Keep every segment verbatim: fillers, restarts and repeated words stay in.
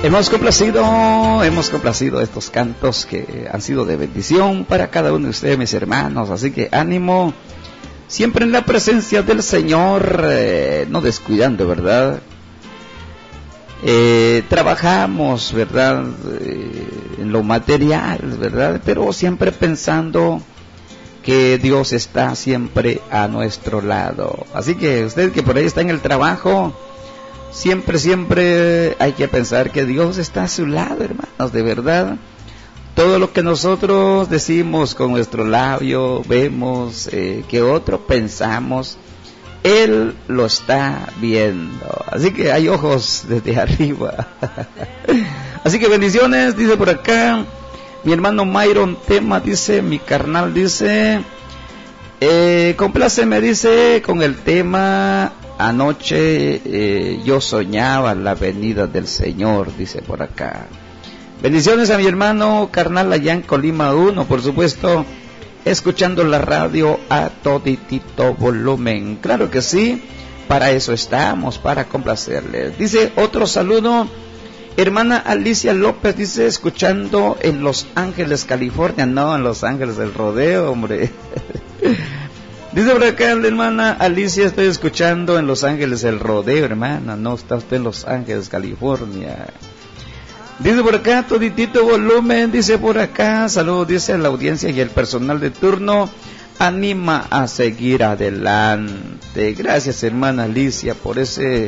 Hemos complacido, hemos complacido estos cantos que han sido de bendición para cada uno de ustedes, mis hermanos. Así que ánimo, siempre en la presencia del Señor, eh, no descuidando, ¿verdad? Eh, trabajamos, ¿verdad? Eh, en lo material, ¿verdad? Pero siempre pensando que Dios está siempre a nuestro lado. Así que usted que por ahí está en el trabajo, siempre, siempre hay que pensar que Dios está a su lado, hermanos, de verdad. Todo lo que nosotros decimos con nuestro labio, vemos eh, que otro pensamos, Él lo está viendo. Así que hay ojos desde arriba. Así que bendiciones, dice por acá mi hermano Myron Tema, dice, mi carnal, dice, eh, compláceme, dice, con el tema. Anoche eh, yo soñaba la venida del Señor, dice por acá. Bendiciones a mi hermano carnal allá en Colima uno, por supuesto, escuchando la radio a toditito volumen. Claro que sí, para eso estamos, para complacerles. Dice otro saludo, hermana Alicia López, dice, escuchando en Los Ángeles, California. No, en Los Ángeles del Rodeo, hombre. Dice por acá la hermana Alicia, estoy escuchando en Los Ángeles el Rodeo, hermana, no está usted en Los Ángeles, California. Dice por acá, toditito volumen, dice por acá, saludos, dice a la audiencia y el personal de turno, anima a seguir adelante. Gracias, hermana Alicia, por ese,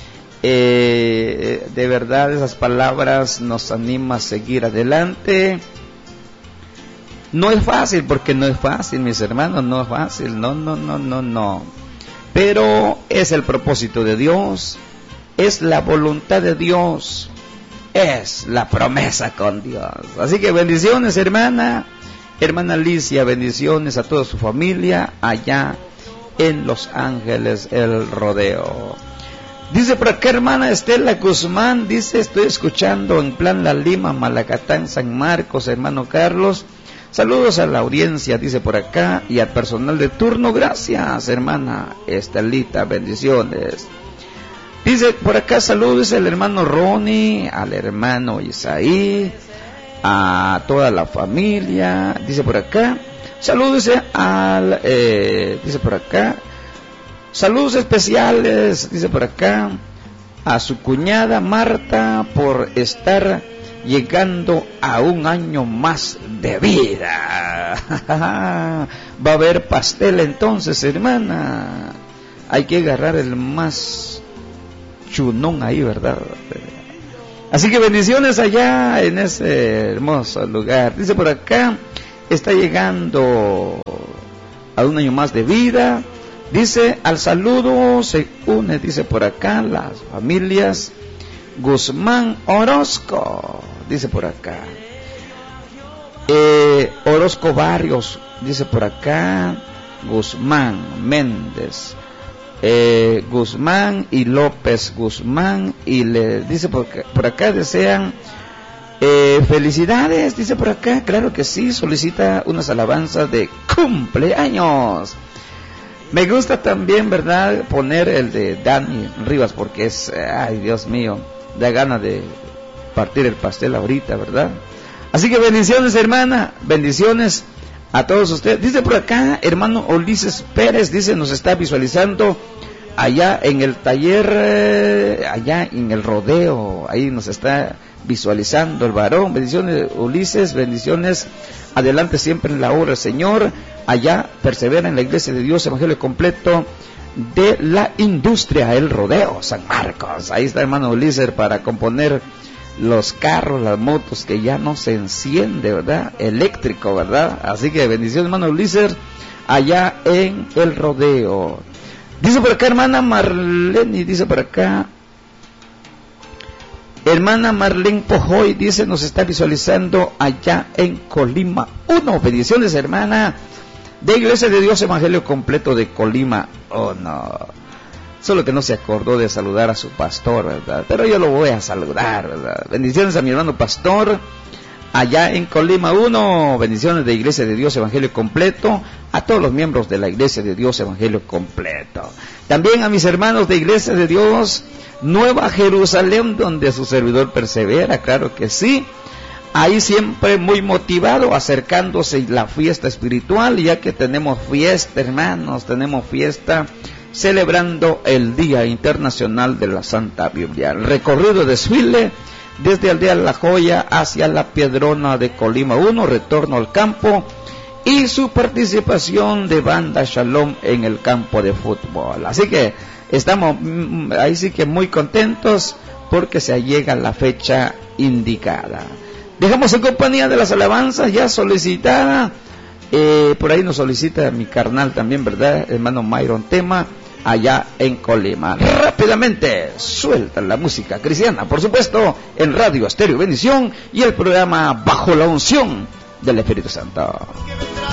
eh, de verdad, esas palabras nos anima a seguir adelante. No es fácil, porque no es fácil, mis hermanos, no es fácil, no, no, no, no, no. Pero es el propósito de Dios, es la voluntad de Dios, es la promesa con Dios. Así que bendiciones, hermana, hermana Alicia, bendiciones a toda su familia allá en Los Ángeles, el Rodeo. Dice por acá, hermana Estela Guzmán, dice, estoy escuchando en Plan La Lima, Malacatán, San Marcos, hermano Carlos. Saludos a la audiencia, dice por acá, y al personal de turno. Gracias, hermana Estelita, bendiciones. Dice por acá, saludos al hermano Ronnie, al hermano Isaí, a toda la familia. Dice por acá, saludos al, eh, dice por acá, saludos especiales, dice por acá, a su cuñada Marta por estar llegando a un año más de vida. Va a haber pastel entonces, hermana. Hay que agarrar el más chunón ahí, ¿verdad? Así que bendiciones allá en ese hermoso lugar. Dice por acá, está llegando a un año más de vida. Dice, al saludo se une, dice por acá, las familias Guzmán Orozco, dice por acá, eh, Orozco Barrios, dice por acá, Guzmán Méndez, eh, Guzmán y López Guzmán, y le dice por acá, por acá desean eh, felicidades, dice por acá, claro que sí, solicita unas alabanzas de cumpleaños. Me gusta también, ¿verdad?, poner el de Dani Rivas, porque es, ay, Dios mío, da ganas de partir el pastel ahorita, ¿verdad? Así que bendiciones, hermana, bendiciones a todos ustedes. Dice por acá, hermano Ulises Pérez, dice, nos está visualizando allá en el taller, eh, allá en el Rodeo, ahí nos está visualizando el varón. Bendiciones, Ulises, bendiciones, adelante siempre en la obra del Señor, allá persevera en la Iglesia de Dios, Evangelio Completo de la Industria, el Rodeo, San Marcos. Ahí está hermano Ulises para componer los carros, las motos que ya no se enciende, ¿verdad? Eléctrico, ¿verdad? Así que bendiciones, hermano Ulises, allá en el Rodeo. Dice por acá, hermana Marlene, dice por acá, hermana Marlene Pojoy, dice, nos está visualizando allá en Colima uno. Bendiciones, hermana, de Iglesia de Dios Evangelio Completo de Colima. Oh, no, solo que no se acordó de saludar a su pastor, ¿verdad? Pero yo lo voy a saludar, ¿verdad? Bendiciones a mi hermano pastor, allá en Colima uno. Bendiciones de Iglesia de Dios Evangelio Completo a todos los miembros de la Iglesia de Dios Evangelio Completo. También a mis hermanos de Iglesia de Dios Nueva Jerusalén, donde su servidor persevera, claro que sí. Ahí siempre muy motivado, acercándose la fiesta espiritual, ya que tenemos fiesta, hermanos, tenemos fiesta celebrando el Día Internacional de la Santa Biblia. El recorrido desfile desde Aldea La Joya hacia la Piedrona de Colima uno, retorno al campo, y su participación de Banda Shalom en el campo de fútbol. Así que estamos ahí sí que muy contentos porque se llega la fecha indicada. Dejamos en compañía de las alabanzas ya solicitada. Eh, por ahí nos solicita mi carnal también, ¿verdad? Hermano Myron Tema, allá en Colima. Rápidamente, suelta la música cristiana, por supuesto, en Radio Estéreo Bendición y el programa Bajo la Unción del Espíritu Santo.